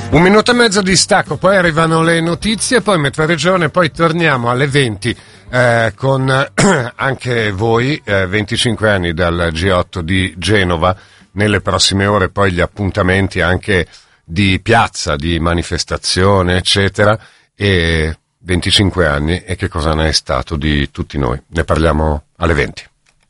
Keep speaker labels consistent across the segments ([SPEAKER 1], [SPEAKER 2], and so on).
[SPEAKER 1] Un minuto e mezzo di stacco, poi arrivano le notizie, poi Metroregione, poi torniamo alle 20 con anche voi, 25 anni dal G8 di Genova. Nelle prossime ore poi gli appuntamenti anche di piazza, di manifestazione, eccetera, e 25 anni e che cosa ne è stato di tutti noi. Ne parliamo alle 20.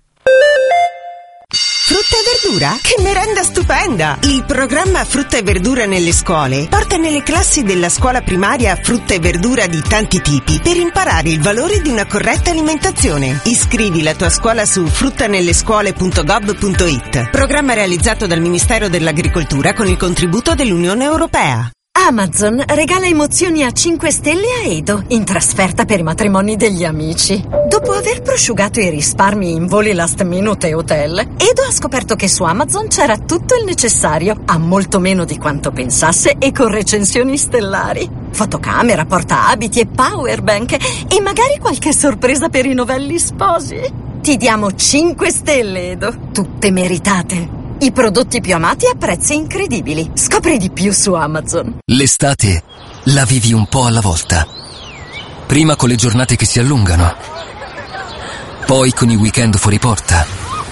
[SPEAKER 2] Frutta e verdura? Che merenda stupenda! Il programma Frutta e verdura nelle scuole porta nelle classi della scuola primaria frutta e verdura di tanti tipi per imparare il valore di una corretta alimentazione. Iscrivi la tua scuola su fruttanellescuole.gov.it. Programma realizzato dal Ministero dell'Agricoltura con il contributo dell'Unione Europea.
[SPEAKER 3] Amazon regala emozioni a 5 stelle a Edo, in trasferta per i matrimoni degli amici. Dopo aver prosciugato i risparmi in voli last minute e hotel, Edo ha scoperto che su Amazon c'era tutto il necessario, a molto meno di quanto pensasse e con recensioni stellari. Fotocamera, portaabiti e powerbank e magari qualche sorpresa per i novelli sposi. Ti diamo 5 stelle, Edo, tutte meritate. I prodotti più amati a prezzi incredibili. Scopri di più su Amazon.
[SPEAKER 4] L'estate la vivi un po' alla volta. Prima con le giornate che si allungano, poi con i weekend fuori porta,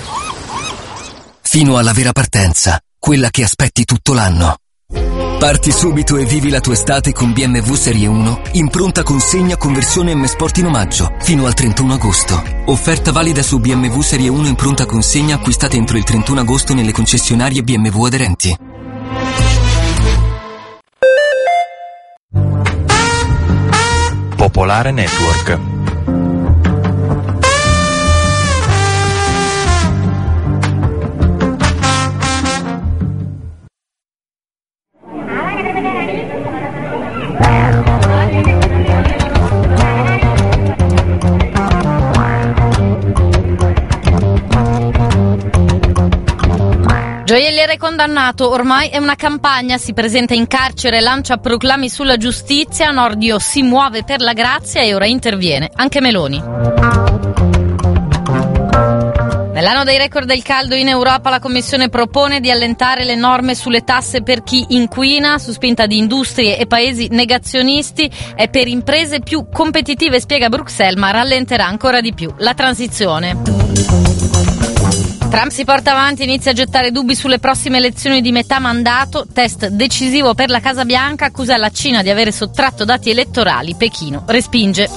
[SPEAKER 4] fino alla vera partenza, quella che aspetti tutto l'anno. Parti subito e vivi la tua estate con BMW Serie 1 in pronta consegna con versione M Sport in omaggio fino al 31 agosto. Offerta valida su BMW Serie 1 in pronta consegna acquistate entro il 31 agosto nelle concessionarie BMW aderenti.
[SPEAKER 5] Popolare Network.
[SPEAKER 6] Gioielliere condannato, ormai è una campagna, si presenta in carcere, lancia proclami sulla giustizia, Nordio si muove per la grazia e ora interviene anche Meloni. Nell'anno dei record del caldo in Europa la Commissione propone di allentare le norme sulle tasse per chi inquina, su spinta di industrie e paesi negazionisti, è per imprese più competitive, spiega Bruxelles, ma rallenterà ancora di più la transizione. Trump si porta avanti, inizia a gettare dubbi sulle prossime elezioni di metà mandato, test decisivo per la Casa Bianca, accusa la Cina di avere sottratto dati elettorali, Pechino respinge.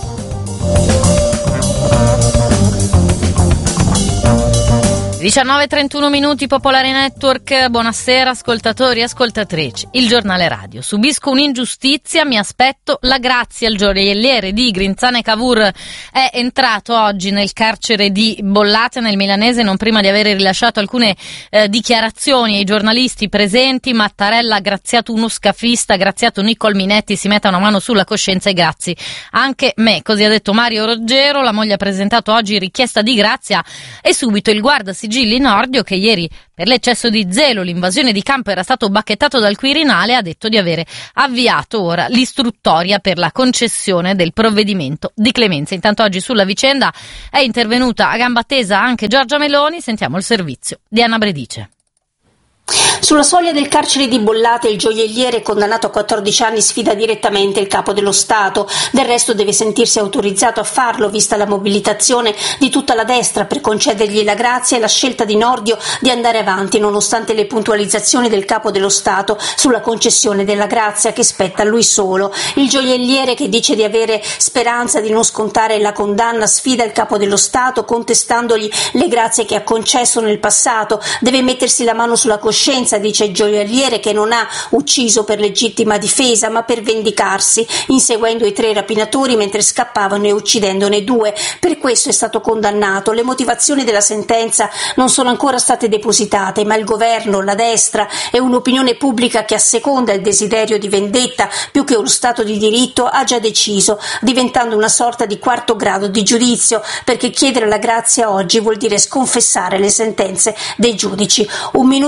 [SPEAKER 6] 19:31 minuti, Popolare Network, buonasera ascoltatori e ascoltatrici. Il giornale radio. Subisco un'ingiustizia, mi aspetto la grazia. Il gioielliere di Grinzane e Cavour è entrato oggi nel carcere di Bollate, nel milanese, non prima di aver rilasciato alcune dichiarazioni ai giornalisti presenti. Mattarella ha graziato uno scafista, ha graziato Nicol Minetti, si metta una mano sulla coscienza e grazi anche me, così ha detto Mario Roggero. La moglie ha presentato oggi richiesta di grazia e subito il guardasigilli Nordio, che ieri per l'eccesso di zelo, l'invasione di campo, era stato bacchettato dal Quirinale, ha detto di avere avviato ora l'istruttoria per la concessione del provvedimento di clemenza. Intanto oggi sulla vicenda è intervenuta a gamba tesa anche Giorgia Meloni. Sentiamo il servizio di Anna Bredice.
[SPEAKER 7] Sulla soglia del carcere di Bollate il gioielliere condannato a 14 anni sfida direttamente il capo dello Stato. Del resto deve sentirsi autorizzato a farlo, vista la mobilitazione di tutta la destra per concedergli la grazia e la scelta di Nordio di andare avanti nonostante le puntualizzazioni del capo dello Stato sulla concessione della grazia che spetta a lui solo. Il gioielliere, che dice di avere speranza di non scontare la condanna, sfida il capo dello Stato contestandogli le grazie che ha concesso nel passato. Deve mettersi la mano sulla coscienza, dice il gioielliere, che non ha ucciso per legittima difesa ma per vendicarsi, inseguendo i 3 rapinatori mentre scappavano e uccidendone 2. Per questo è stato condannato. Le motivazioni della sentenza non sono ancora state depositate, ma il governo, la destra e un'opinione pubblica che asseconda il desiderio di vendetta più che uno Stato di diritto ha già deciso, diventando una sorta di 4º grado di giudizio, perché chiedere la grazia oggi vuol dire sconfessare le sentenze dei giudici. Un minuto dopo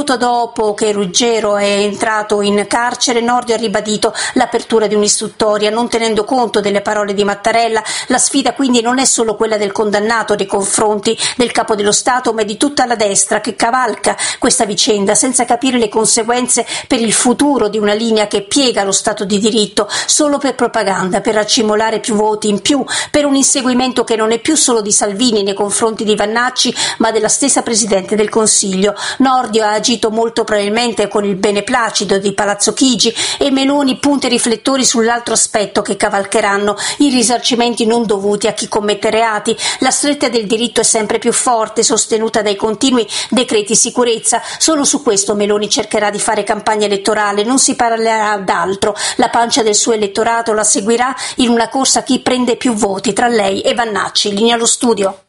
[SPEAKER 7] Dopo che Ruggero è entrato in carcere, Nordio ha ribadito l'apertura di un'istruttoria, non tenendo conto delle parole di Mattarella. La sfida quindi non è solo quella del condannato nei confronti del Capo dello Stato, ma di tutta la destra che cavalca questa vicenda senza capire le conseguenze per il futuro di una linea che piega lo Stato di diritto solo per propaganda, per accumulare più voti in più, per un inseguimento che non è più solo di Salvini nei confronti di Vannacci, ma della stessa Presidente del Consiglio. Nordio ha agito molto probabilmente con il beneplacito di Palazzo Chigi e Meloni punta i riflettori sull'altro aspetto che cavalcheranno: i risarcimenti non dovuti a chi commette reati. La stretta del diritto è sempre più forte, sostenuta dai continui decreti sicurezza. Solo su questo Meloni cercherà di fare campagna elettorale, non si parlerà d'altro. La pancia del suo elettorato la seguirà in una corsa a chi prende più voti tra lei e Vannacci. Linea allo studio.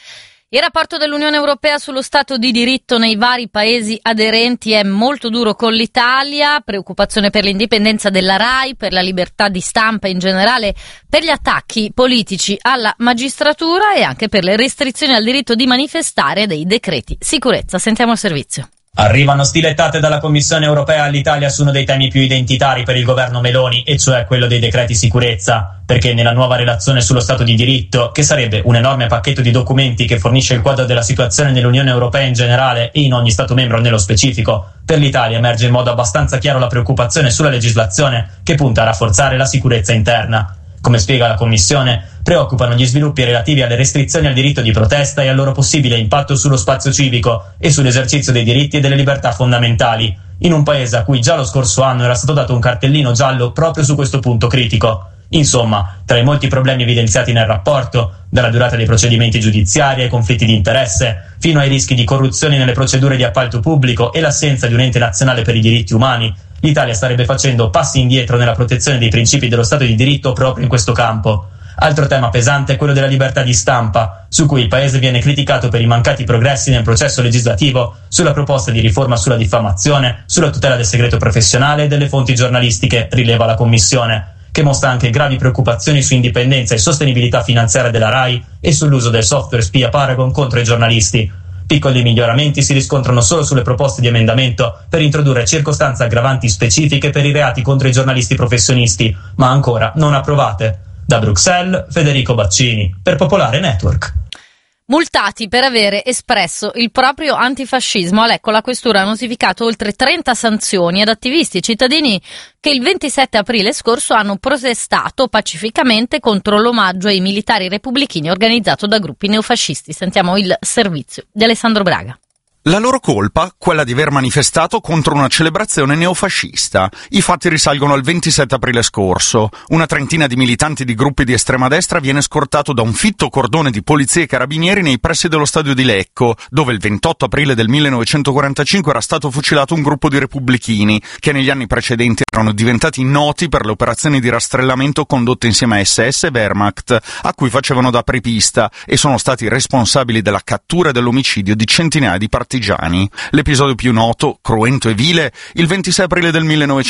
[SPEAKER 6] Il rapporto dell'Unione Europea sullo Stato di diritto nei vari paesi aderenti è molto duro con l'Italia, preoccupazione per l'indipendenza della RAI, per la libertà di stampa in generale, per gli attacchi politici alla magistratura e anche per le restrizioni al diritto di manifestare dei decreti sicurezza. Sentiamo il servizio.
[SPEAKER 5] Arrivano stilettate dalla Commissione europea all'Italia su uno dei temi più identitari per il governo Meloni, e cioè quello dei decreti sicurezza, perché nella nuova relazione sullo Stato di diritto, che sarebbe un enorme pacchetto di documenti che fornisce il quadro della situazione nell'Unione Europea in generale e in ogni Stato membro nello specifico, per l'Italia emerge in modo abbastanza chiaro la preoccupazione sulla legislazione che punta a rafforzare la sicurezza interna. Come spiega la Commissione, preoccupano gli sviluppi relativi alle restrizioni al diritto di protesta e al loro possibile impatto sullo spazio civico e sull'esercizio dei diritti e delle libertà fondamentali, in un paese a cui già lo scorso anno era stato dato un cartellino giallo proprio su questo punto critico. Insomma, tra i molti problemi evidenziati nel rapporto, dalla durata dei procedimenti giudiziari ai conflitti di interesse, fino ai rischi di corruzione nelle procedure di appalto pubblico e l'assenza di un ente nazionale per i diritti umani, l'Italia starebbe facendo passi indietro nella protezione dei principi dello Stato di diritto proprio in questo campo. Altro tema pesante è quello della libertà di stampa, su cui il Paese viene criticato per i mancati progressi nel processo legislativo, sulla proposta di riforma sulla diffamazione, sulla tutela del segreto professionale e delle fonti giornalistiche, rileva la Commissione, che mostra anche gravi preoccupazioni su indipendenza e sostenibilità finanziaria della RAI e sull'uso del software spia Paragon contro i giornalisti. Piccoli miglioramenti si riscontrano solo sulle proposte di emendamento per introdurre circostanze aggravanti specifiche per i reati contro i giornalisti professionisti, ma ancora non approvate. Da Bruxelles, Federico Baccini, per Popolare Network.
[SPEAKER 6] Multati per avere espresso il proprio antifascismo. A Lecco la Questura ha notificato oltre 30 sanzioni ad attivisti e cittadini che il 27 aprile scorso hanno protestato pacificamente contro l'omaggio ai militari repubblichini organizzato da gruppi neofascisti. Sentiamo il servizio di Alessandro Braga.
[SPEAKER 8] La loro colpa? Quella di aver manifestato contro una celebrazione neofascista. I fatti risalgono al 27 aprile scorso. Una trentina di militanti di gruppi di estrema destra viene scortato da un fitto cordone di polizia e carabinieri nei pressi dello stadio di Lecco, dove il 28 aprile del 1945 era stato fucilato un gruppo di repubblichini, che negli anni precedenti erano diventati noti per le operazioni di rastrellamento condotte insieme a SS e Wehrmacht, a cui facevano da apripista, e sono stati responsabili della cattura e dell'omicidio di centinaia di partigiani. L'episodio più noto, cruento e vile, il 26 aprile del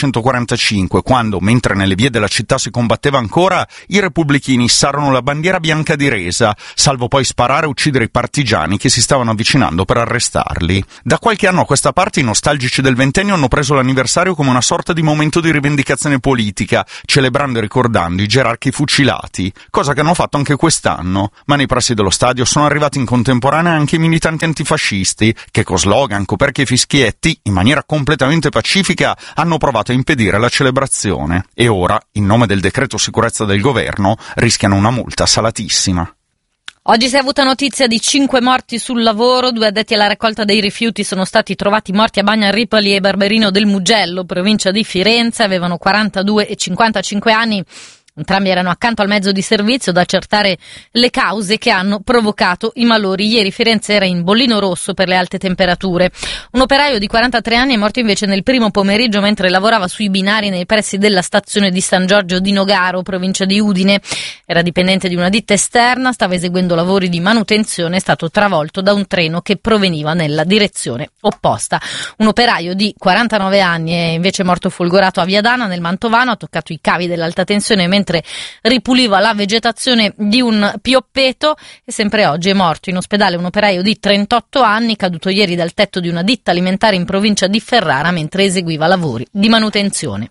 [SPEAKER 8] 1945, quando, mentre nelle vie della città si combatteva ancora, i repubblichini issarono la bandiera bianca di resa, salvo poi sparare e uccidere i partigiani che si stavano avvicinando per arrestarli. Da qualche anno a questa parte i nostalgici del ventennio hanno preso l'anniversario come una sorta di momento di rivendicazione politica, celebrando e ricordando i gerarchi fucilati, cosa che hanno fatto anche quest'anno, ma nei pressi dello stadio sono arrivati in contemporanea anche i militanti antifascisti, che con slogan, coperchi e fischietti, in maniera completamente pacifica, hanno provato a impedire la celebrazione. E ora, in nome del decreto sicurezza del governo, rischiano una multa salatissima.
[SPEAKER 6] Oggi si è avuta notizia di 5 morti sul lavoro. 2 addetti alla raccolta dei rifiuti sono stati trovati morti a Bagna Ripoli e Barberino del Mugello, provincia di Firenze. Avevano 42 e 55 anni. Entrambi erano accanto al mezzo di servizio, da accertare le cause che hanno provocato i malori. Ieri Firenze era in bollino rosso per le alte temperature. Un operaio di 43 anni è morto invece nel primo pomeriggio mentre lavorava sui binari nei pressi della stazione di San Giorgio di Nogaro, provincia di Udine. Era dipendente di una ditta esterna, stava eseguendo lavori di manutenzione, è stato travolto da un treno che proveniva nella direzione opposta. Un operaio di 49 anni è invece morto folgorato a Viadana, nel Mantovano, ha toccato i cavi dell'alta tensione mentre mentre ripuliva la vegetazione di un pioppeto. E sempre oggi è morto in ospedale un operaio di 38 anni, caduto ieri dal tetto di una ditta alimentare in provincia di Ferrara mentre eseguiva lavori di manutenzione.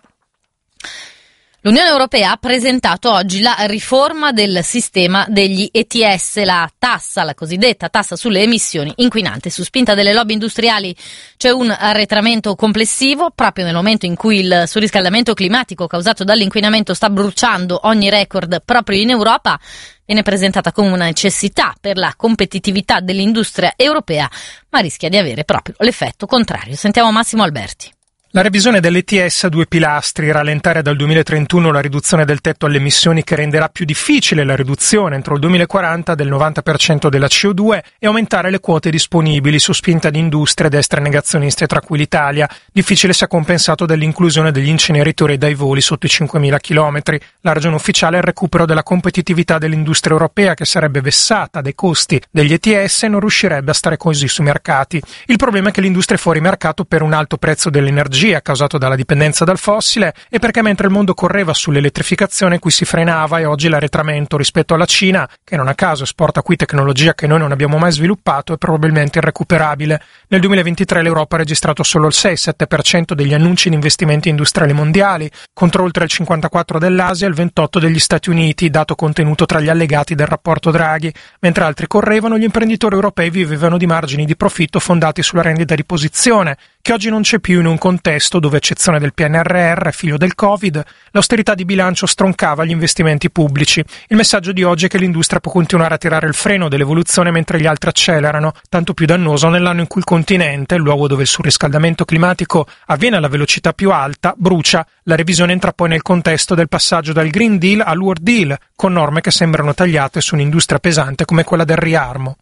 [SPEAKER 6] L'Unione Europea ha presentato oggi la riforma del sistema degli ETS, la cosiddetta tassa sulle emissioni inquinanti. Su spinta delle lobby industriali c'è un arretramento complessivo, proprio nel momento in cui il surriscaldamento climatico causato dall'inquinamento sta bruciando ogni record proprio in Europa. Viene presentata come una necessità per la competitività dell'industria europea, ma rischia di avere proprio l'effetto contrario. Sentiamo Massimo Alberti.
[SPEAKER 9] La revisione dell'ETS ha due pilastri: rallentare dal 2031 la riduzione del tetto alle emissioni, che renderà più difficile la riduzione entro il 2040 del 90% della CO2, e aumentare le quote disponibili su spinta di industrie, destre negazioniste, tra cui l'Italia, difficile se compensato dall'inclusione degli inceneritori dai voli sotto i 5.000 km. La ragione ufficiale è il recupero della competitività dell'industria europea, che sarebbe vessata dai costi degli ETS e non riuscirebbe a stare così sui mercati. Il problema è che l'industria è fuori mercato per un alto prezzo dell'energia causato dalla dipendenza dal fossile, e perché mentre il mondo correva sull'elettrificazione qui si frenava, e oggi l'arretramento rispetto alla Cina, che non a caso esporta qui tecnologia che noi non abbiamo mai sviluppato, è probabilmente irrecuperabile. Nel 2023 l'Europa ha registrato solo il 6-7% degli annunci di investimenti industriali mondiali, contro oltre il 54% dell'Asia e il 28% degli Stati Uniti, dato contenuto tra gli allegati del rapporto Draghi. Mentre altri correvano, gli imprenditori europei vivevano di margini di profitto fondati sulla rendita di posizione, che oggi non c'è più in un contesto dove, a eccezione del PNRR, figlio del Covid, l'austerità di bilancio stroncava gli investimenti pubblici. Il messaggio di oggi è che l'industria può continuare a tirare il freno dell'evoluzione mentre gli altri accelerano, tanto più dannoso nell'anno in cui il continente, il luogo dove il surriscaldamento climatico avviene alla velocità più alta, brucia. La revisione entra poi nel contesto del passaggio dal Green Deal al World Deal, con norme che sembrano tagliate su un'industria pesante come quella del riarmo.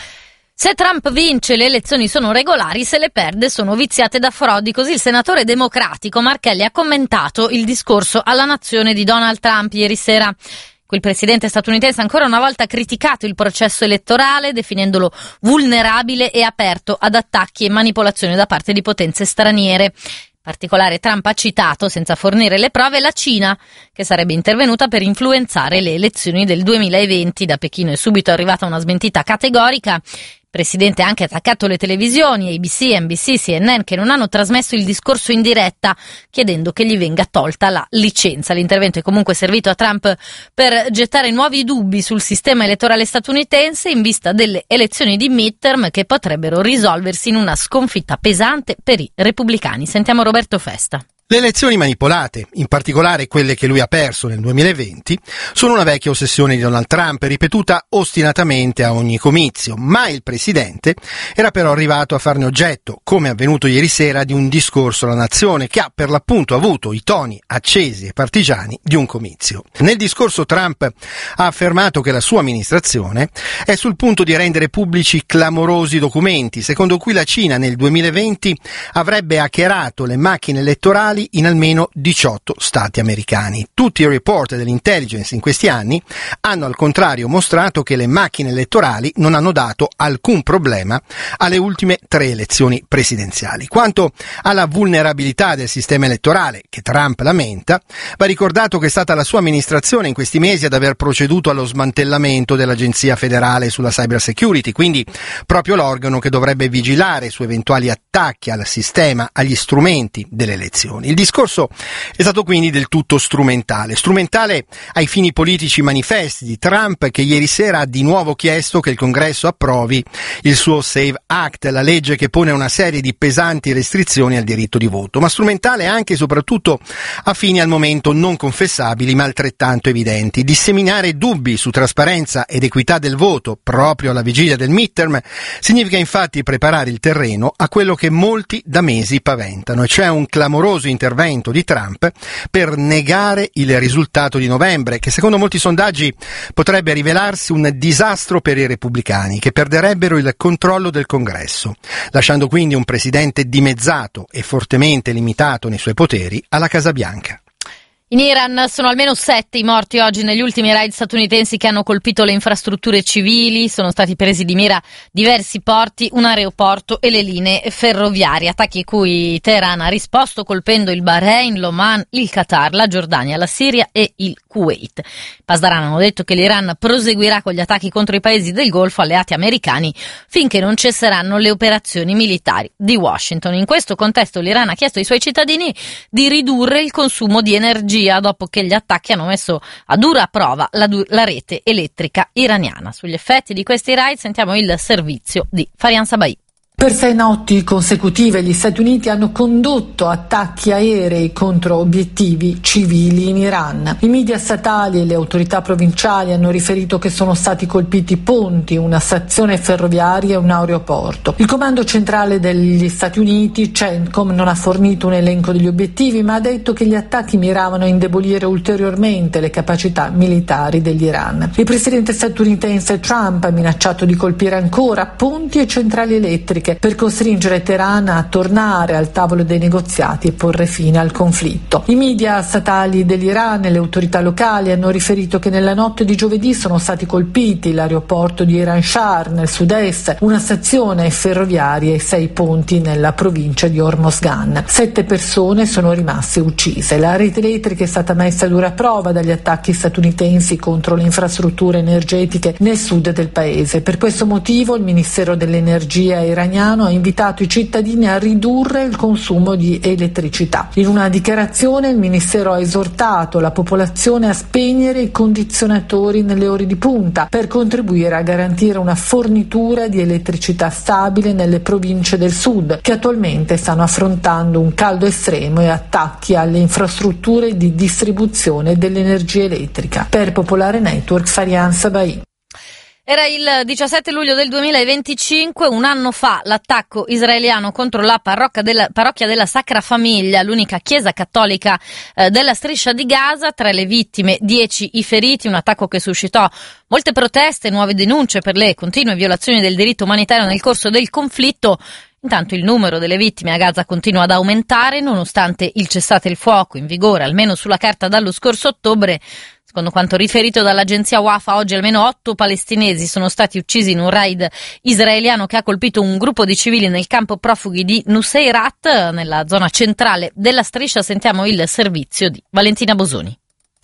[SPEAKER 6] Se Trump vince, le elezioni sono regolari, se le perde sono viziate da frodi. Così il senatore democratico Marchelli ha commentato il discorso alla nazione di Donald Trump ieri sera. Il presidente statunitense ha ancora una volta criticato il processo elettorale, definendolo vulnerabile e aperto ad attacchi e manipolazioni da parte di potenze straniere. In particolare Trump ha citato, senza fornire le prove, la Cina, che sarebbe intervenuta per influenzare le elezioni del 2020. Da Pechino è subito arrivata una smentita categorica. Il presidente ha anche attaccato le televisioni, ABC, NBC, CNN, che non hanno trasmesso il discorso in diretta, chiedendo che gli venga tolta la licenza. L'intervento è comunque servito a Trump per gettare nuovi dubbi sul sistema elettorale statunitense in vista delle elezioni di midterm, che potrebbero risolversi in una sconfitta pesante per i repubblicani. Sentiamo Roberto Festa.
[SPEAKER 10] Le elezioni manipolate, in particolare quelle che lui ha perso nel 2020, sono una vecchia ossessione di Donald Trump, ripetuta ostinatamente a ogni comizio, ma il presidente era però arrivato a farne oggetto, come è avvenuto ieri sera, di un discorso alla nazione che ha per l'appunto avuto i toni accesi e partigiani di un comizio. Nel discorso Trump ha affermato che la sua amministrazione è sul punto di rendere pubblici clamorosi documenti, secondo cui la Cina nel 2020 avrebbe hackerato le macchine elettorali in almeno 18 stati americani. Tutti i report dell'intelligence in questi anni hanno al contrario mostrato che le macchine elettorali non hanno dato alcun problema alle ultime 3 elezioni presidenziali. Quanto alla vulnerabilità del sistema elettorale, che Trump lamenta, va ricordato che è stata la sua amministrazione in questi mesi ad aver proceduto allo smantellamento dell'Agenzia federale sulla cyber security, quindi proprio l'organo che dovrebbe vigilare su eventuali attacchi al sistema, agli strumenti delle elezioni. Il discorso è stato quindi del tutto strumentale ai fini politici manifesti di Trump, che ieri sera ha di nuovo chiesto che il Congresso approvi il suo Save Act, la legge che pone una serie di pesanti restrizioni al diritto di voto, ma strumentale anche e soprattutto a fini al momento non confessabili ma altrettanto evidenti. Disseminare dubbi su trasparenza ed equità del voto proprio alla vigilia del midterm significa infatti preparare il terreno a quello che molti da mesi paventano, e cioè un clamoroso intervento di Trump per negare il risultato di novembre, che secondo molti sondaggi potrebbe rivelarsi un disastro per i repubblicani, che perderebbero il controllo del Congresso, lasciando quindi un presidente dimezzato e fortemente limitato nei suoi poteri alla Casa Bianca.
[SPEAKER 6] In Iran sono almeno 7 i morti oggi negli ultimi raid statunitensi che hanno colpito le infrastrutture civili. Sono stati presi di mira diversi porti, un aeroporto e le linee ferroviarie. Attacchi cui Teheran ha risposto colpendo il Bahrain, l'Oman, il Qatar, la Giordania, la Siria e il Kuwait. Pasdaran hanno detto che l'Iran proseguirà con gli attacchi contro i paesi del Golfo alleati americani finché non cesseranno le operazioni militari di Washington. In questo contesto l'Iran ha chiesto ai suoi cittadini di ridurre il consumo di energia dopo che gli attacchi hanno messo a dura prova la rete elettrica iraniana. Sugli effetti di questi raid sentiamo il servizio di Farian Sabai.
[SPEAKER 11] Per 6 notti consecutive gli Stati Uniti hanno condotto attacchi aerei contro obiettivi civili in Iran. I media statali e le autorità provinciali hanno riferito che sono stati colpiti ponti, una stazione ferroviaria e un aeroporto. Il comando centrale degli Stati Uniti, CENTCOM, non ha fornito un elenco degli obiettivi, ma ha detto che gli attacchi miravano a indebolire ulteriormente le capacità militari dell'Iran. Il presidente statunitense Trump ha minacciato di colpire ancora ponti e centrali elettriche per costringere Teheran a tornare al tavolo dei negoziati e porre fine al conflitto. I media statali dell'Iran e le autorità locali hanno riferito che nella notte di giovedì sono stati colpiti l'aeroporto di Iran Shah nel sud-est, una stazione ferroviaria e 6 ponti nella provincia di Hormozgan. 7 persone sono rimaste uccise. La rete elettrica è stata messa a dura prova dagli attacchi statunitensi contro le infrastrutture energetiche nel sud del paese. Per questo motivo il Ministero dell'Energia iraniano ha invitato i cittadini a ridurre il consumo di elettricità. In una dichiarazione il Ministero ha esortato la popolazione a spegnere i condizionatori nelle ore di punta per contribuire a garantire una fornitura di elettricità stabile nelle province del sud che attualmente stanno affrontando un caldo estremo e attacchi alle infrastrutture di distribuzione dell'energia elettrica. Per Popolare Network, Farian Sabai.
[SPEAKER 6] Era il 17 luglio del 2025, un anno fa, l'attacco israeliano contro la parrocchia della Sacra Famiglia, l'unica chiesa cattolica della striscia di Gaza. 3 le vittime, 10 i feriti, un attacco che suscitò molte proteste e nuove denunce per le continue violazioni del diritto umanitario nel corso del conflitto. Intanto il numero delle vittime a Gaza continua ad aumentare, nonostante il cessate il fuoco in vigore, almeno sulla carta dallo scorso ottobre. Secondo quanto riferito dall'agenzia Wafa, oggi almeno 8 palestinesi sono stati uccisi in un raid israeliano che ha colpito un gruppo di civili nel campo profughi di Nuseirat, nella zona centrale della striscia. Sentiamo il servizio di Valentina Bosoni.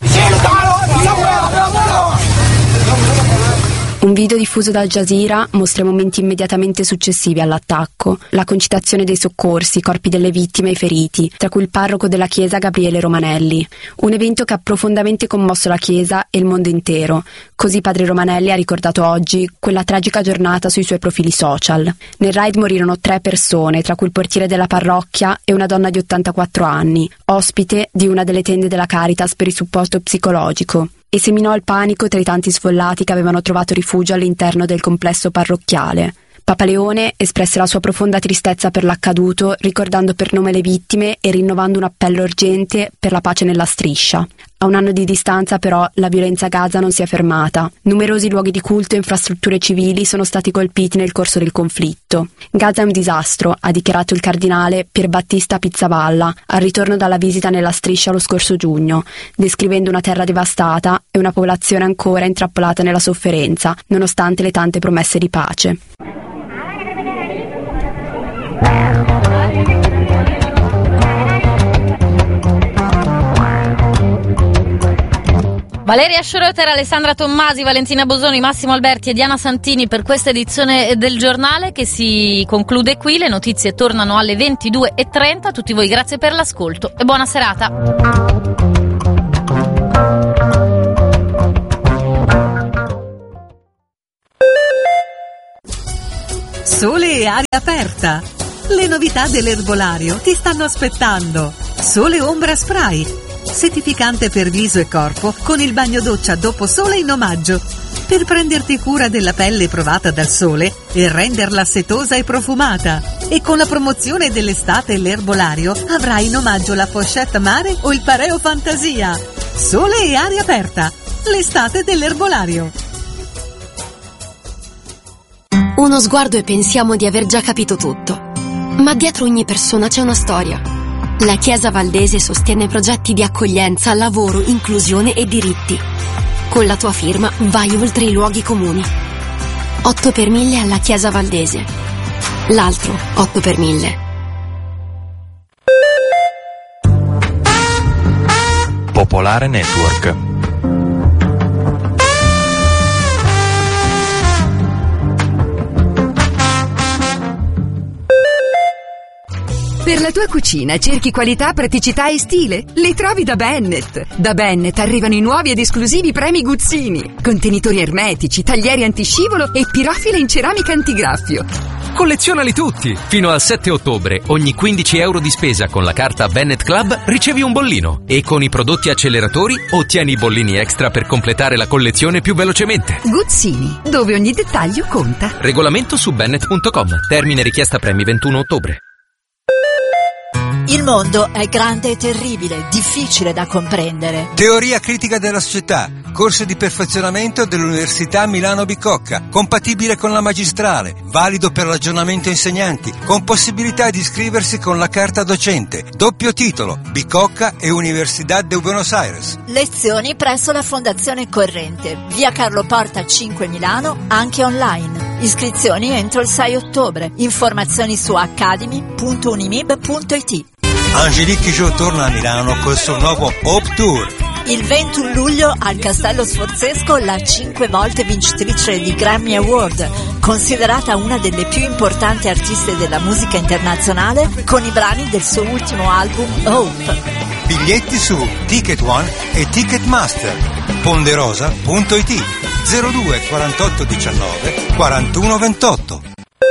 [SPEAKER 12] Un video diffuso da Al Jazeera mostra i momenti immediatamente successivi all'attacco, la concitazione dei soccorsi, i corpi delle vittime e i feriti, tra cui il parroco della chiesa Gabriele Romanelli. Un evento che ha profondamente commosso la chiesa e il mondo intero. Così padre Romanelli ha ricordato oggi quella tragica giornata sui suoi profili social. Nel raid morirono 3 persone, tra cui il portiere della parrocchia e una donna di 84 anni, ospite di una delle tende della Caritas per il supporto psicologico. E seminò il panico tra i tanti sfollati che avevano trovato rifugio all'interno del complesso parrocchiale. Papa Leone espresse la sua profonda tristezza per l'accaduto, ricordando per nome le vittime e rinnovando un appello urgente per la pace nella striscia. A un anno di distanza, però, la violenza a Gaza non si è fermata. Numerosi luoghi di culto e infrastrutture civili sono stati colpiti nel corso del conflitto. Gaza è un disastro, ha dichiarato il cardinale Pierbattista Pizzavalla al ritorno dalla visita nella striscia lo scorso giugno, descrivendo una terra devastata e una popolazione ancora intrappolata nella sofferenza, nonostante le tante promesse di pace.
[SPEAKER 6] Valeria Schroeter, Alessandra Tommasi, Valentina Bosoni, Massimo Alberti e Diana Santini per questa edizione del giornale che si conclude qui. Le notizie tornano alle 22:30. A tutti voi grazie per l'ascolto e buona serata.
[SPEAKER 13] Sole e aria aperta. Le novità dell'erbolario ti stanno aspettando. Sole Ombra Spray, settificante per viso e corpo con il bagno doccia dopo sole in omaggio, per prenderti cura della pelle provata dal sole e renderla setosa e profumata. E con la promozione dell'estate l'erbolario avrai in omaggio la pochette mare o il pareo fantasia. Sole e aria aperta, l'estate dell'erbolario.
[SPEAKER 14] Uno sguardo e pensiamo di aver già capito tutto. Ma dietro ogni persona c'è una storia. La Chiesa Valdese sostiene progetti di accoglienza, lavoro, inclusione e diritti. Con la tua firma vai oltre i luoghi comuni. 8 per 1000 alla Chiesa Valdese. L'altro 8 per 1000.
[SPEAKER 15] Popolare Network. Per la tua cucina cerchi qualità, praticità e stile? Li trovi da Bennett. Da Bennett arrivano i nuovi ed esclusivi premi Guzzini. Contenitori ermetici, taglieri antiscivolo e pirofile in ceramica antigraffio.
[SPEAKER 16] Collezionali tutti! Fino al 7 ottobre, ogni 15 euro di spesa con la carta Bennett Club ricevi un bollino. E con i prodotti acceleratori ottieni i bollini extra per completare la collezione più velocemente.
[SPEAKER 15] Guzzini, dove ogni dettaglio conta.
[SPEAKER 16] Regolamento su bennett.com. Termine richiesta premi 21 ottobre.
[SPEAKER 17] Il mondo è grande e terribile, difficile da comprendere.
[SPEAKER 18] Teoria critica della società, corso di perfezionamento dell'Università Milano Bicocca, compatibile con la magistrale, valido per l'aggiornamento insegnanti, con possibilità di iscriversi con la carta docente, doppio titolo, Bicocca e Universidad de Buenos Aires.
[SPEAKER 17] Lezioni presso la Fondazione Corrente, via Carlo Porta 5 Milano, anche online. Iscrizioni entro il 6 ottobre. Informazioni su academy.unimib.it.
[SPEAKER 18] Angelique Kidjo torna a Milano col suo nuovo Hope Tour.
[SPEAKER 17] Il 21 luglio al Castello Sforzesco la 5 volte vincitrice di Grammy Award, considerata una delle più importanti artiste della musica internazionale, con i brani del suo ultimo album Hope.
[SPEAKER 18] Biglietti su Ticket One e Ticketmaster. Ponderosa.it 02 48 19 41 28.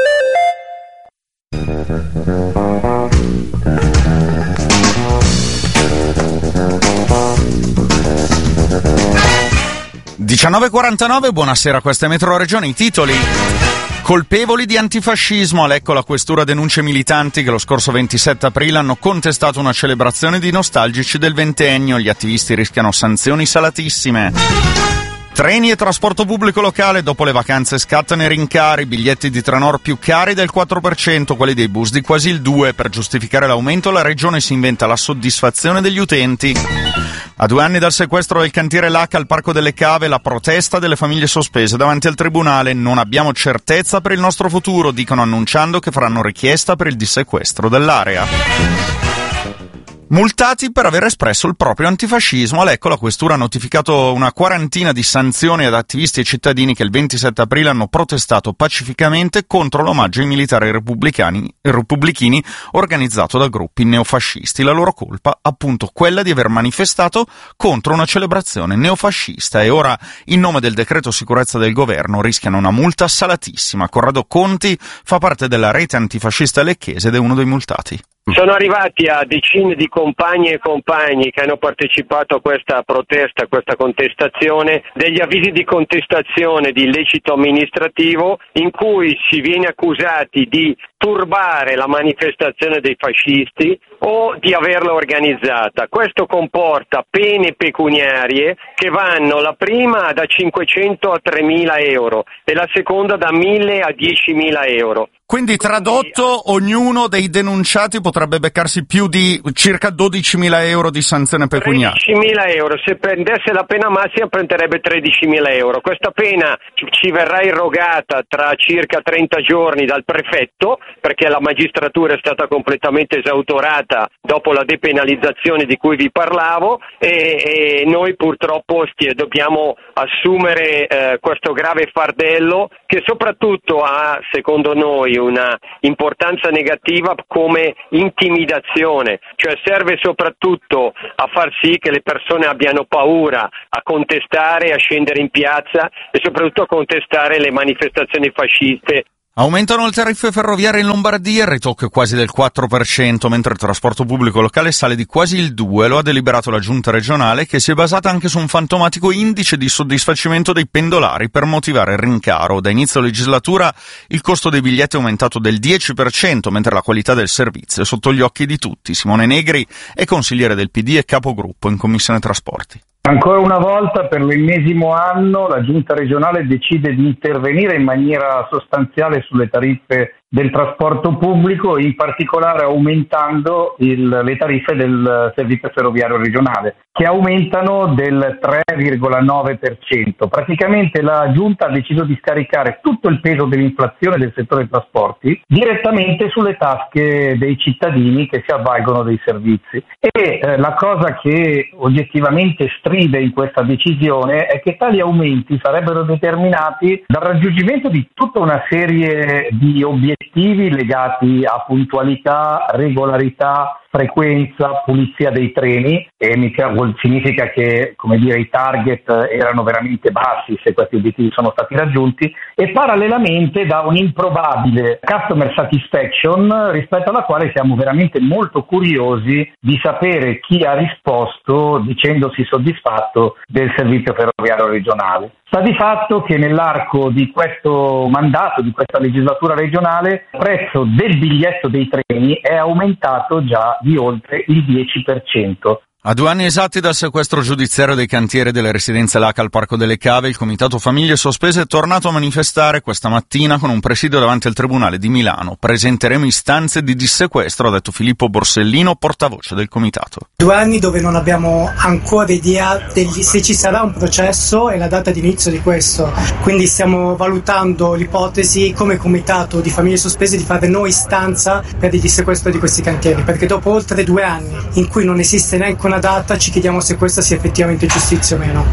[SPEAKER 8] (19:49), buonasera, questa è Metro Regione. I titoli: colpevoli di antifascismo, all'ecco la questura denuncia militanti che lo scorso 27 aprile hanno contestato una celebrazione di nostalgici del ventennio, gli attivisti rischiano sanzioni salatissime. Treni e trasporto pubblico locale, dopo le vacanze scattano i rincari, biglietti di Trenor più cari del 4%, quelli dei bus di quasi il 2%, per giustificare l'aumento la regione si inventa la soddisfazione degli utenti. A 2 anni dal sequestro del cantiere LAC al Parco delle Cave, la protesta delle famiglie sospese davanti al tribunale. Non abbiamo certezza per il nostro futuro, dicono, annunciando che faranno richiesta per il dissequestro dell'area. Multati per aver espresso il proprio antifascismo. All'ecco la questura ha notificato una quarantina di sanzioni ad attivisti e cittadini che il 27 aprile hanno protestato pacificamente contro l'omaggio ai militari repubblichini organizzato da gruppi neofascisti. La loro colpa, appunto, quella di aver manifestato contro una celebrazione neofascista, e ora, in nome del decreto sicurezza del governo, rischiano una multa salatissima. Corrado Conti fa parte della rete antifascista lecchese ed è uno dei multati.
[SPEAKER 19] Sono arrivati a decine di compagni e compagni che hanno partecipato a questa protesta, a questa contestazione, degli avvisi di contestazione di illecito amministrativo in cui si viene accusati di turbare la manifestazione dei fascisti o di averla organizzata. Questo comporta pene pecuniarie che vanno, la prima da 500 a 3.000 euro e la seconda da 1.000 a 10.000 euro.
[SPEAKER 8] Quindi, tradotto, ognuno dei denunciati potrebbe beccarsi più di circa 12.000 euro di sanzione pecuniaria. 13.000
[SPEAKER 19] euro, se prendesse la pena massima prenderebbe 13.000 euro. Questa pena ci verrà irrogata tra circa 30 giorni dal prefetto, perché la magistratura è stata completamente esautorata dopo la depenalizzazione di cui vi parlavo, e noi purtroppo dobbiamo assumere questo grave fardello, che soprattutto ha, secondo noi, una importanza negativa come intimidazione, cioè serve soprattutto a far sì che le persone abbiano paura a contestare, a scendere in piazza e soprattutto a contestare le manifestazioni fasciste.
[SPEAKER 8] Aumentano le tariffe ferroviarie in Lombardia, il ritocco è quasi del 4%, mentre il trasporto pubblico locale sale di quasi il 2%, lo ha deliberato la giunta regionale, che si è basata anche su un fantomatico indice di soddisfacimento dei pendolari per motivare il rincaro. Da inizio legislatura il costo dei biglietti è aumentato del 10%, mentre la qualità del servizio è sotto gli occhi di tutti. Simone Negri è consigliere del PD e capogruppo in Commissione Trasporti.
[SPEAKER 20] Ancora una volta, per l'ennesimo anno, la Giunta regionale decide di intervenire in maniera sostanziale sulle tariffe del trasporto pubblico, in particolare aumentando le tariffe del servizio ferroviario regionale, che aumentano del 3,9%. Praticamente la Giunta ha deciso di scaricare tutto il peso dell'inflazione del settore dei trasporti direttamente sulle tasche dei cittadini che si avvalgono dei servizi. E la cosa che oggettivamente stride in questa decisione è che tali aumenti sarebbero determinati dal raggiungimento di tutta una serie di obiettivi obiettivi legati a puntualità, regolarità, frequenza, pulizia dei treni, e significa che, come dire, i target erano veramente bassi se questi obiettivi sono stati raggiunti, e parallelamente da un'improbabile customer satisfaction rispetto alla quale siamo veramente molto curiosi di sapere chi ha risposto dicendosi soddisfatto del servizio ferroviario regionale. Sta di fatto che nell'arco di questo mandato, di questa legislatura regionale, il prezzo del biglietto dei treni è aumentato già di oltre il 10%.
[SPEAKER 8] A 2 anni esatti dal sequestro giudiziario dei cantieri delle residenze LACA al Parco delle Cave, il Comitato Famiglie Sospese è tornato a manifestare questa mattina con un presidio davanti al Tribunale di Milano. Presenteremo istanze di dissequestro, ha detto Filippo Borsellino, portavoce del Comitato.
[SPEAKER 21] 2 anni dove non abbiamo ancora idea se ci sarà un processo e la data di inizio di questo. Quindi stiamo valutando l'ipotesi come Comitato di Famiglie Sospese di fare noi istanza per il dissequestro di questi cantieri, perché dopo oltre 2 anni in cui non esiste neanche una data, ci chiediamo se questa sia effettivamente giustizia o meno.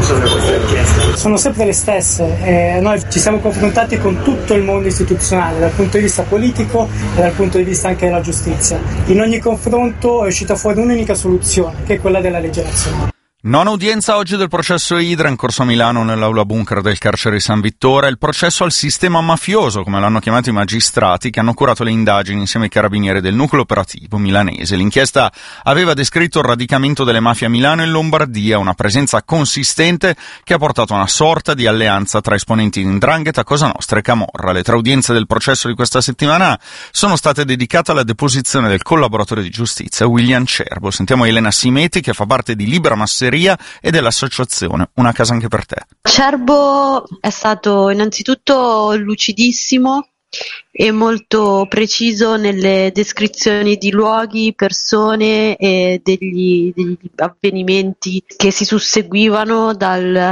[SPEAKER 21] Sono sempre le stesse. Noi ci siamo confrontati con tutto il mondo istituzionale dal punto di vista politico e dal punto di vista anche della giustizia. In ogni confronto è uscita fuori un'unica soluzione, che è quella della legge nazionale.
[SPEAKER 8] Nona udienza oggi del processo Idra in corso a Milano nell'aula bunker del carcere di San Vittore, il processo al sistema mafioso, come l'hanno chiamato i magistrati che hanno curato le indagini insieme ai carabinieri del nucleo operativo milanese. L'inchiesta aveva descritto il radicamento delle mafie a Milano e in Lombardia, una presenza consistente che ha portato a una sorta di alleanza tra esponenti di 'Ndrangheta, Cosa Nostra e Camorra. Le 3 udienze del processo di questa settimana sono state dedicate alla deposizione del collaboratore di giustizia William Cerbo. Sentiamo Elena Simeti, che fa parte di Libera Masseria e dell'associazione Una Casa Anche per Te.
[SPEAKER 22] Cerbo è stato innanzitutto lucidissimo e molto preciso nelle descrizioni di luoghi, persone e degli avvenimenti che si susseguivano dal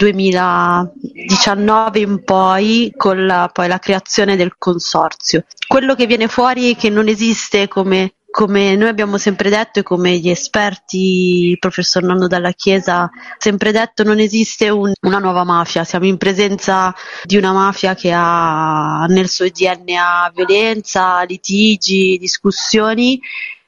[SPEAKER 22] 2019 in poi, con la creazione del consorzio. Quello che viene fuori è che non esiste, come noi abbiamo sempre detto e come gli esperti, il professor Nonno Dalla Chiesa ha sempre detto, non esiste una nuova mafia. Siamo in presenza di una mafia che ha nel suo DNA violenza, litigi, discussioni,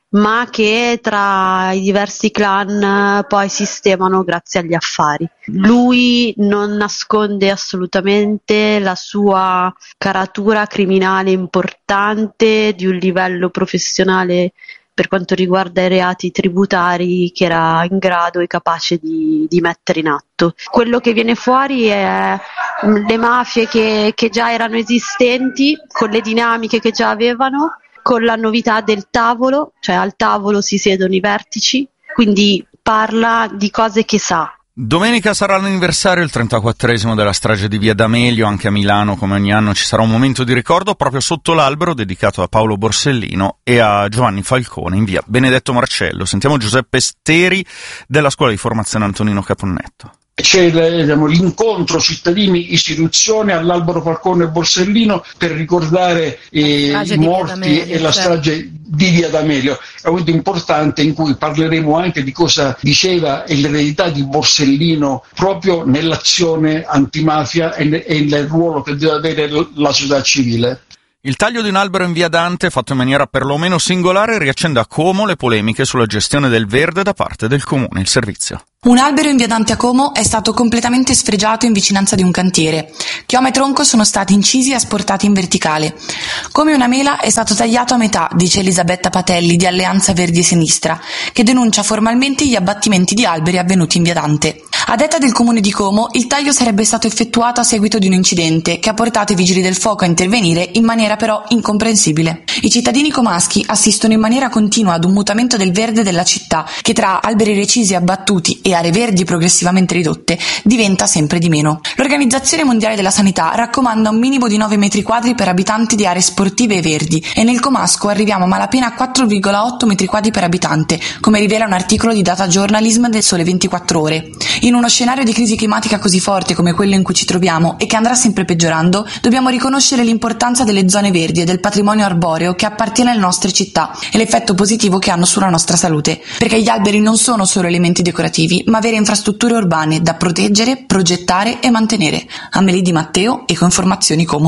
[SPEAKER 22] ma che tra i diversi clan poi sistemano grazie agli affari. Lui non nasconde assolutamente la sua caratura criminale importante, di un livello professionale per quanto riguarda i reati tributari, che era in grado e capace di mettere in atto. Quello che viene fuori è le mafie che già erano esistenti, con le dinamiche che già avevano, con la novità del tavolo, cioè al tavolo si siedono i vertici, quindi parla di cose che sa.
[SPEAKER 8] Domenica sarà l'anniversario, il 34esimo della strage di Via D'Amelio. Anche a Milano, come ogni anno, ci sarà un momento di ricordo proprio sotto l'albero dedicato a Paolo Borsellino e a Giovanni Falcone in via Benedetto Marcello. Sentiamo Giuseppe Steri della scuola di formazione Antonino Caponnetto.
[SPEAKER 23] C'è l'incontro cittadini-istituzione all'albero Falcone e Borsellino per ricordare i morti e la strage di Via D'Amelio. È un momento importante in cui parleremo anche di cosa diceva e l'eredità di Borsellino proprio nell'azione antimafia e nel ruolo che deve avere la società civile.
[SPEAKER 8] Il taglio di un albero in via Dante, fatto in maniera perlomeno singolare, riaccende a Como le polemiche sulla gestione del verde da parte del comune. Il servizio.
[SPEAKER 24] Un albero in via Dante a Como è stato completamente sfregiato in vicinanza di un cantiere. Chioma e tronco sono stati incisi e asportati in verticale. Come una mela è stato tagliato a metà, dice Elisabetta Patelli di Alleanza Verdi e Sinistra, che denuncia formalmente gli abbattimenti di alberi avvenuti in via Dante. A detta del comune di Como, il taglio sarebbe stato effettuato a seguito di un incidente che ha portato i vigili del fuoco a intervenire in maniera però incomprensibile. I cittadini comaschi assistono in maniera continua ad un mutamento del verde della città che, tra alberi recisi e abbattuti e aree verdi progressivamente ridotte, diventa sempre di meno. L'Organizzazione Mondiale della Sanità raccomanda un minimo di 9 metri quadri per abitante di aree sportive e verdi, e nel comasco arriviamo a malapena a 4,8 metri quadri per abitante, come rivela un articolo di Data Journalism del Sole 24 Ore. In uno scenario di crisi climatica così forte come quello in cui ci troviamo e che andrà sempre peggiorando, dobbiamo riconoscere l'importanza delle zone verdi e del patrimonio arboreo che appartiene alle nostre città e l'effetto positivo che hanno sulla nostra salute, perché gli alberi non sono solo elementi decorativi, ma vere infrastrutture urbane da proteggere, progettare e mantenere. Amelie Di Matteo, Ecoinformazioni Como.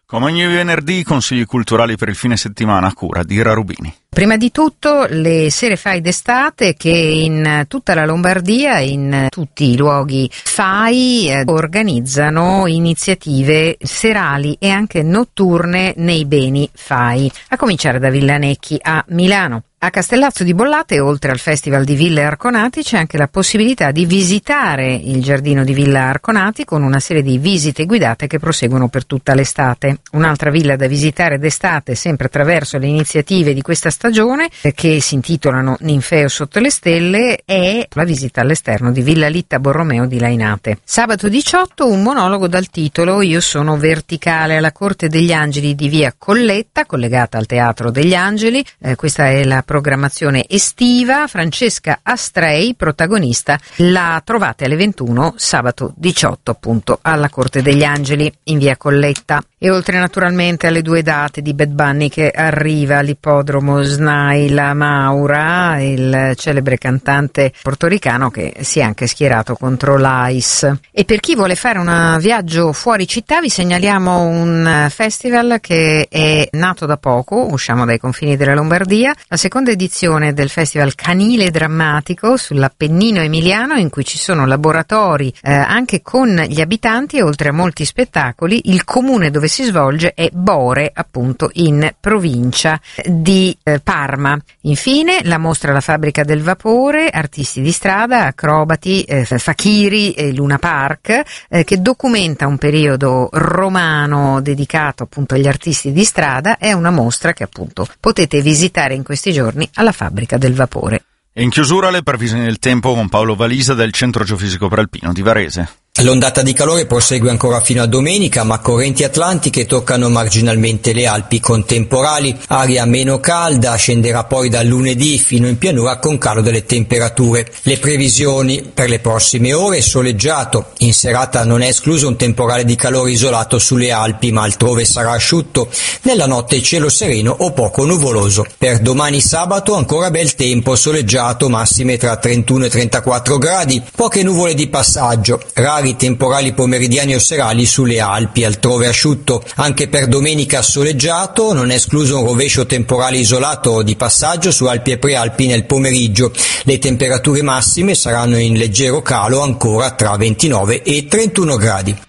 [SPEAKER 8] Come ogni venerdì, consigli culturali per il fine settimana a cura di Ira Rubini.
[SPEAKER 1] Prima di tutto le sere FAI d'estate che in tutta la Lombardia, in tutti i luoghi FAI, organizzano iniziative serali e anche notturne nei beni FAI, a cominciare da Villanecchi a Milano. A Castellazzo di Bollate, oltre al Festival di Villa Arconati, c'è anche la possibilità di visitare il giardino di Villa Arconati con una serie di visite guidate che proseguono per tutta l'estate. Un'altra villa da visitare d'estate, sempre attraverso le iniziative di questa stagione, che si intitolano Ninfeo sotto le stelle, è la visita all'esterno di Villa Litta Borromeo di Lainate. Sabato 18 un monologo dal titolo Io sono verticale alla Corte degli Angeli di via Colletta, collegata al Teatro degli Angeli. Questa è la programmazione estiva. Francesca Astrei, protagonista, la trovate alle 21 sabato 18 appunto alla Corte degli Angeli in via Colletta. E oltre naturalmente alle 2 date di Bad Bunny che arriva all'ippodromo SNAI La Maura, il celebre cantante portoricano che si è anche schierato contro l'AIS. E per chi vuole fare un viaggio fuori città vi segnaliamo un festival che è nato da poco, usciamo dai confini della Lombardia, la seconda edizione del Festival Canile Drammatico sull'Appennino Emiliano, in cui ci sono laboratori anche con gli abitanti e oltre a molti spettacoli. Il comune dove si svolge è Bore, appunto in provincia di Parma. Infine la mostra La Fabbrica del Vapore, artisti di strada, acrobati, fakiri e Luna Park, che documenta un periodo romano dedicato appunto agli artisti di strada. È una mostra che appunto potete visitare in questi giorni alla Fabbrica del Vapore.
[SPEAKER 8] E in chiusura le previsioni del tempo con Paolo Valisa del Centro Geofisico Prealpino di Varese.
[SPEAKER 2] L'ondata di calore prosegue ancora fino a domenica, ma correnti atlantiche toccano marginalmente le Alpi con temporali, aria meno calda, scenderà poi dal lunedì fino in pianura con calo delle temperature. Le previsioni per le prossime ore: soleggiato, in serata non è escluso un temporale di calore isolato sulle Alpi, ma altrove sarà asciutto, nella notte cielo sereno o poco nuvoloso. Per domani sabato ancora bel tempo, soleggiato, massime tra 31 e 34 gradi, poche nuvole di passaggio, rari temporali pomeridiani o serali sulle Alpi, altrove asciutto. Anche per domenica soleggiato, non è escluso un rovescio temporale isolato di passaggio su Alpi e Prealpi nel pomeriggio. Le temperature massime saranno in leggero calo, ancora tra 29 e 31 gradi.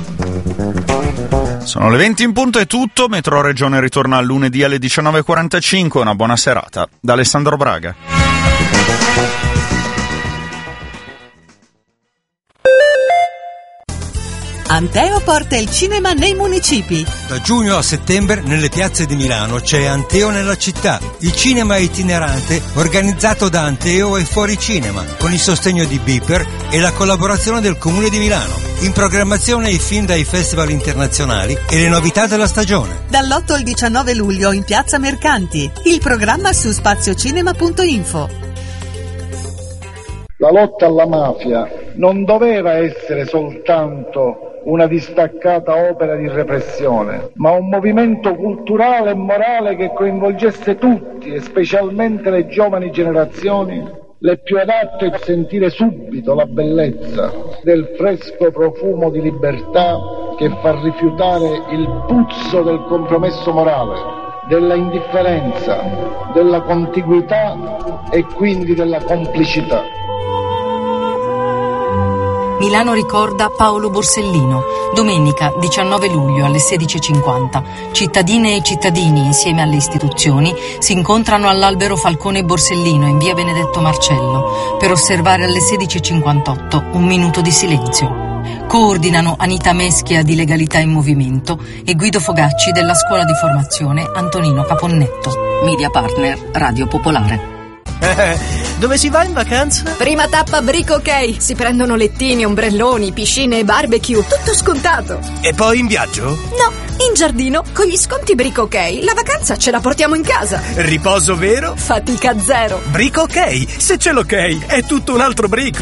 [SPEAKER 8] Sono le 20 in punto, è tutto. Metro Regione ritorna lunedì alle 19.45. Una buona serata da Alessandro Braga.
[SPEAKER 13] Anteo porta il cinema nei municipi.
[SPEAKER 18] Da giugno a settembre nelle piazze di Milano c'è Anteo nella città, il cinema itinerante organizzato da Anteo e Fuori Cinema, con il sostegno di Beeper e la collaborazione del Comune di Milano. In programmazione i film dai festival internazionali e le novità della stagione.
[SPEAKER 13] Dall'8 al 19 luglio in Piazza Mercanti. Il programma su spaziocinema.info.
[SPEAKER 3] La lotta alla mafia non doveva essere soltanto una distaccata opera di repressione, ma un movimento culturale e morale che coinvolgesse tutti, e specialmente le giovani generazioni, le più adatte a sentire subito la bellezza del fresco profumo di libertà che fa rifiutare il puzzo del compromesso morale, della indifferenza, della contiguità e quindi della complicità.
[SPEAKER 4] Milano ricorda Paolo Borsellino, domenica 19 luglio alle 16.50. Cittadine e cittadini, insieme alle istituzioni, si incontrano all'Albero Falcone Borsellino in via Benedetto Marcello per osservare alle 16.58 un minuto di silenzio. Coordinano Anita Meschia di Legalità in Movimento e Guido Fogacci della Scuola di Formazione Antonino Caponnetto. Media partner Radio Popolare.
[SPEAKER 25] Dove si va in vacanza?
[SPEAKER 26] Prima tappa Brico OK. Si prendono lettini, ombrelloni, piscine e barbecue. Tutto scontato.
[SPEAKER 25] E poi in viaggio?
[SPEAKER 26] No, in giardino. Con gli sconti Brico OK la vacanza ce la portiamo in casa.
[SPEAKER 25] Riposo vero?
[SPEAKER 26] Fatica zero.
[SPEAKER 25] Brico OK. Se c'è l'ok è tutto un altro brico.